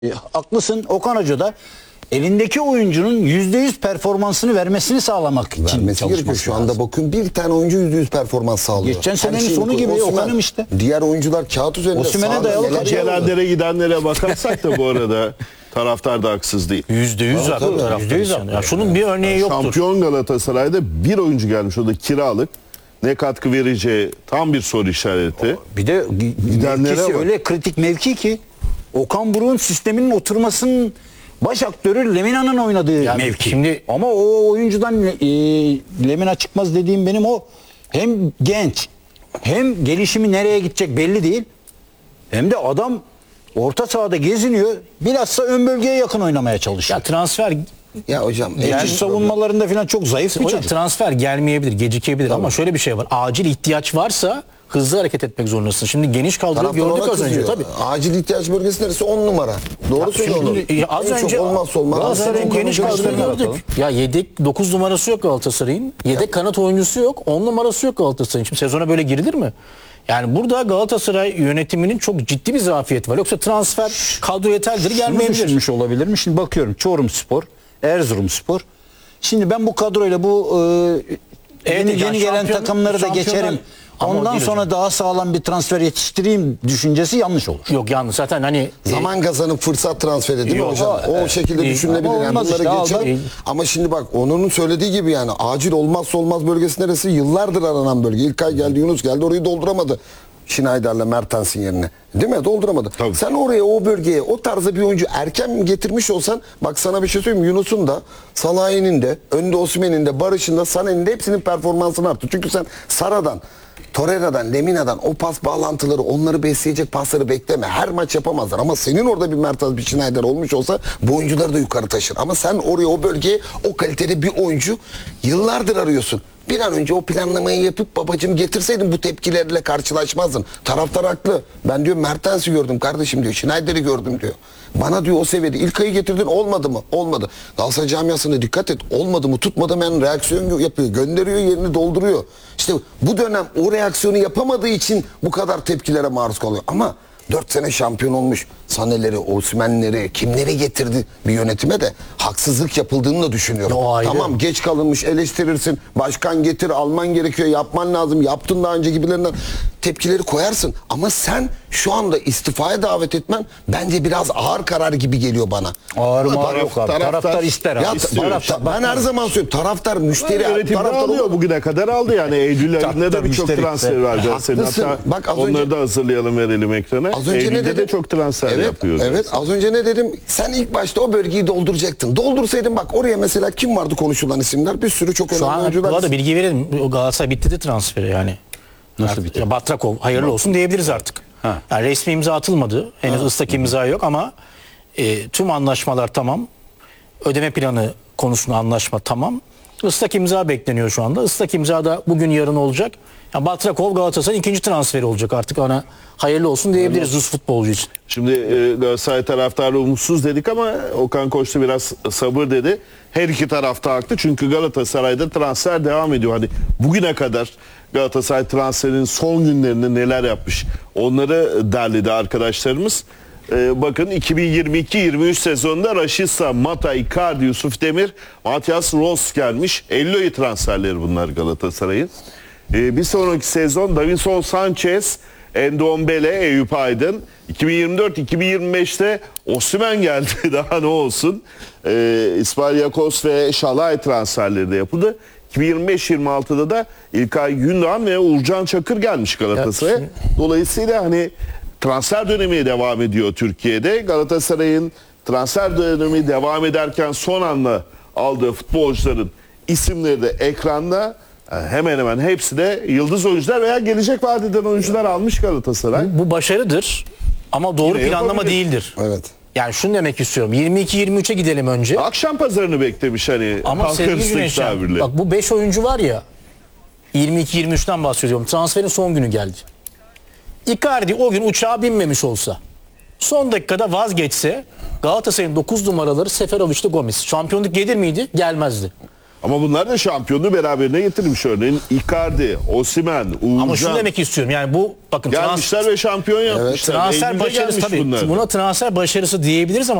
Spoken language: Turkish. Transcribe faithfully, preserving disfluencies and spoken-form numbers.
E, haklısın. Okan Hoca da elindeki oyuncunun yüzde yüz performansını vermesini sağlamak için Vermesi gerekiyor. çalışması Şu anda lazım. bakın bir tane oyuncu yüzde yüz performans sağlıyor. Geçen Her senenin şeyini sonu gibi koy- Okan'ım işte. Diğer oyuncular kağıt üzerinde Osimhen'e sahada dayalı neler kalıyor. yapıyor? Gelenlere gidenlere bakarsak da bu arada taraftar da haksız değil. Yüzde yüz Tabii, tabii. haklı. Yüzde yüz Yani. haklı. Ya şunun bir örneği yoktur. Şampiyon Galatasaray'da bir oyuncu gelmiş, o da kiralık. Ne katkı vereceği tam bir soru işareti. Bir de Gidenlere mevkisi bak. öyle kritik mevki ki Okan Buruk'un sisteminin oturmasının baş aktörü Lemina'nın oynadığı Yani mevki. şimdi- Ama o oyuncudan e, Lemina çıkmaz dediğim benim o hem genç hem gelişimi nereye gidecek belli değil. Hem de adam orta sahada geziniyor. Bilhassa ön bölgeye yakın oynamaya çalışıyor. Ya transfer Ya hocam Yani en- savunmalarında falan çok zayıf bir hocam çocuk. transfer gelmeyebilir, gecikebilir ama şöyle bir şey var. Acil ihtiyaç varsa hızlı hareket etmek zorundasın. Şimdi geniş kadroyu taraftar gördük ona az önce kızıyor. tabii. Acil ihtiyaç bölgesi neresi? on numara. Doğru söylüyor onu. Şimdi, ya az En çok önce olmazsa olmaz. Galatasaray'ın Okan geniş Hoca'nın kadroyu üstlerine gördük. bakalım. Ya yedek dokuz numarası yok Galatasaray'ın. Yedek kanat oyuncusu yok. on numarası yok Galatasaray'ın. Şimdi sezona böyle girilir mi? Yani burada Galatasaray yönetiminin çok ciddi bir zafiyeti var. Yoksa transfer kadro yeterlidir Şunu gelmeyebilir. düşünmüş olabilir mi? Şimdi bakıyorum Çorumspor, Erzurumspor. Şimdi ben bu kadroyla bu e, Evet, yeni, yani yeni gelen şampiyon- takımları da şampiyonlar- geçerim. Ama o Ondan değil sonra hocam. daha sağlam bir transfer yetiştireyim düşüncesi yanlış olur. Yok yanlış zaten hani Zaman kazanıp fırsat transferi değil mi Yok, hocam? O şekilde e, düşünülebilir. ama Yani olmaz bunları işte, al geçelim. bak. Ama şimdi bak Onur'un söylediği gibi yani acil olmazsa olmaz bölgesi neresi? Yıllardır aranan bölge. İlkay geldi, Yunus geldi. Orayı dolduramadı. Schneider'le Mertens'in yerine. Değil mi? Dolduramadı. Tabii. Sen oraya, o bölgeye, o tarzda bir oyuncu erken getirmiş olsan, bak sana bir şey söyleyeyim. Yunus'un da, Salah'ın de, önde Osimhen'in de, Barış'ın da, Sané'nin de hepsinin performansını arttı. Çünkü sen Sara'dan, Torreira'dan, Lemina'dan o pas bağlantıları, onları besleyecek pasları bekleme. Her maç yapamazlar ama senin orada bir Mertens, bir Schneider olmuş olsa bu oyuncuları da yukarı taşır. Ama sen oraya, o bölgeye o kaliteli bir oyuncu yıllardır arıyorsun. Bir an önce o planlamayı yapıp babacım getirseydin bu tepkilerle karşılaşmazdın. Taraftar haklı. Ben diyor Mertens'i gördüm kardeşim diyor. Schneider'i gördüm diyor. Bana diyor o seviyede İlkay'ı getirdin olmadı mı? Olmadı. Galatasaray camiasına dikkat et. Olmadı mı? Tutmadı mı? Yani reaksiyon yapıyor. Gönderiyor, yerini dolduruyor. İşte bu dönem o reaksiyonu yapamadığı için bu kadar tepkilere maruz kalıyor. Ama dört sene şampiyon olmuş. Sané'leri, Osimhen'leri, kimleri getirdi bir yönetime de haksızlık yapıldığını da düşünüyorum. O ayrı. Tamam geç kalınmış, eleştirirsin. Başkan getir, alman gerekiyor, yapman lazım. Yaptın daha önce gibilerinden tepkileri koyarsın. Ama sen şu anda istifaya davet etmen bence biraz ağır karar gibi geliyor bana. Ağır mı ağır Taraf- yok abi. taraftar- Taraftar ister abi. Ya istiyor. taraftar, ben her zaman söylüyorum. Taraftar, müşteri, Yönetimde taraftar alıyor olmadı. bugüne kadar aldı yani Eylül ayında da Tabii, birçok müşteri. transfer var Galatasaray'ın. Haklısın. Hatta Bak az onları önce- da hazırlayalım verelim ekrana. Az önce Eylül'de ne dedim? de çok transfer evet, yapıyoruz. Evet az önce ne dedim? Sen ilk başta o bölgeyi dolduracaktın. Doldursaydın bak oraya mesela kim vardı konuşulan isimler? Bir sürü çok şu önemli an oyuncular. bu arada bilgi verelim. O Galatasaray bitti de transferi yani. Nasıl bitti? Ya Batrakov hayırlı olsun diyebiliriz artık. Ha. Yani resmi imza atılmadı. Henüz ıslak imza yok ama e, tüm anlaşmalar tamam. Ödeme planı konusunda anlaşma tamam. Islak imza bekleniyor şu anda. Islak imza da bugün yarın olacak. Yani Batrakov Galatasaray'ın ikinci transferi olacak artık, ona hayırlı olsun diyebiliriz Rus futbolcu için. Şimdi e, Galatasaray taraftarı umutsuz dedik ama Okan Koç da biraz sabır dedi. Her iki tarafta haklı çünkü Galatasaray'da transfer devam ediyor. Hani bugüne kadar Galatasaray transferinin son günlerinde neler yapmış onları derledi arkadaşlarımız. E, bakın iki bin yirmi iki yirmi üç sezonunda Rashica, Mata, Icardi, Yusuf Demir, Matias Ross gelmiş. elli transferleri bunlar Galatasaray'ın. E, bir sonraki sezon Davinson Sanchez, Endombele, Eyüp Aydın. iki bin yirmi dört iki bin yirmi beşte Osimhen geldi. Daha ne olsun. Ee, İspanyakos ve Şalay transferleri de yapıldı. iki bin yirmi beş yirmi altıda da İlkay Gündoğan ve Uğurcan Çakır gelmiş Galatasaray'a. Evet. Dolayısıyla hani transfer dönemi devam ediyor Türkiye'de. Galatasaray'ın transfer dönemi devam ederken son anda aldığı futbolcuların isimleri de ekranda. Hemen hemen hepsi de yıldız oyuncular veya gelecek vadeden oyuncular almış Galatasaray. Bu başarıdır ama doğru Yine planlama yapabilir. değildir. Evet. Yani şunu demek istiyorum. yirmi iki yirmi üçe gidelim önce. Akşam pazarını beklemiş hani Ama halk sevgili arasındaki Güneşen, tabirle. bak bu beş oyuncu var ya, yirmi iki yirmi üçten bahsediyorum. Transferin son günü geldi. Icardi o gün uçağa binmemiş olsa, son dakikada vazgeçse, Galatasaray'ın dokuz numaraları Seferovic'le Gomis. Şampiyonluk gelir miydi? Gelmezdi. Ama bunlar da şampiyonluğu beraberine getirmiş. Örneğin Icardi, Osimhen, Uğurcan. Ama şunu demek istiyorum. Yani bu bakın trans, gelmişler ve şampiyon yapmışlar. transfer Eylül'de başarısı gelmiş tabii. bunlar. Buna transfer başarısı diyebiliriz ama